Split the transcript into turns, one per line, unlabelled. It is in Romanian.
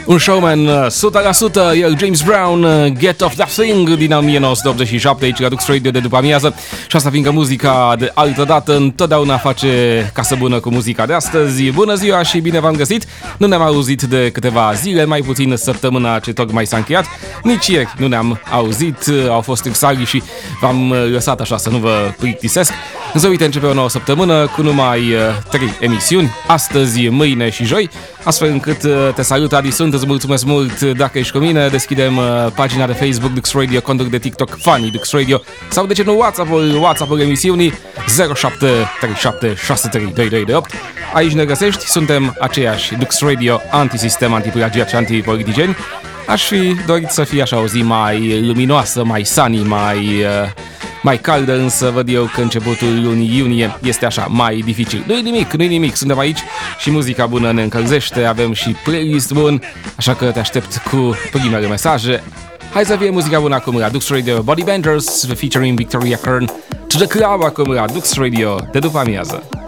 Un showman 100%, el James Brown, Get Off That Thing din 1987 aici la Dux Radio de după amiază. Și asta fiindcă muzica de altă dată întotdeauna face casă bună cu muzica de astăzi. Bună ziua și bine v-am găsit! Nu ne-am auzit de câteva zile, mai puțin săptămâna ce tocmai s-a încheiat. Nici ieri nu ne-am auzit, au fost exali și v-am lăsat așa să nu vă plictisesc. Însă uite, începe o nouă săptămână cu numai 3 emisiuni, astăzi, mâine și joi, astfel încât te salut, Adi, sunt, îți mulțumesc mult dacă ești cu mine. Deschidem pagina de Facebook Dux Radio, contul de TikTok Funny Dux Radio sau de ce nu WhatsApp-ul emisiunii 0737632228. Aici ne găsești, suntem aceiași Dux Radio, antisistem, antiplagiat și antipoliticieni. Aș fi dorit să fie așa o zi mai luminoasă, mai sunny, mai caldă, însă văd eu că începutul lunii iunie este așa, mai dificil. Nu-i nimic, suntem aici și muzica bună ne încălzește, avem și playlist bun, așa că te aștept cu primele mesaje. Hai să fie muzica bună acum la Dux Radio, Body Benders featuring Victoria Kern, To The Club acum la Dux Radio de după amiază.